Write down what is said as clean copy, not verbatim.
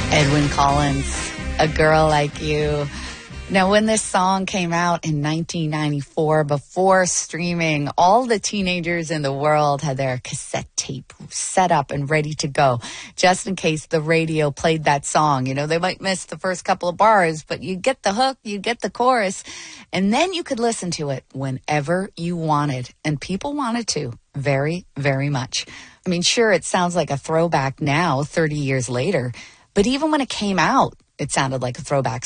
Edwyn Collins, A Girl Like You. Now, when this song came out in 1994, before streaming, all the teenagers in the world had their cassette tape set up and ready to go, just in case the radio played that song. You know, they might miss the first couple of bars, but you get the hook, you get the chorus, and then you could listen to it whenever you wanted. And people wanted to very, very much. I mean, sure, it sounds like a throwback now, 30 years later, but even when it came out, it sounded like a throwback